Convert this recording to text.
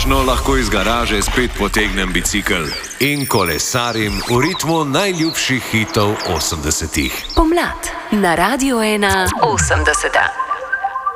končno lahko iz garaže spet potegnem bicikel in kolesarim v ritmu najljubših hitov 80-ih. Pomlad na Radio 1 80.